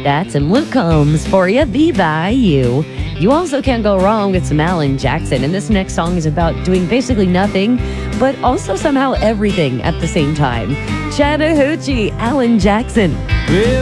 That's some Luke Combs for you, Be By You. You also can't go wrong with some Alan Jackson, and this next song is about doing basically nothing, but also somehow everything at the same time. Chattahoochee, Alan Jackson. Well,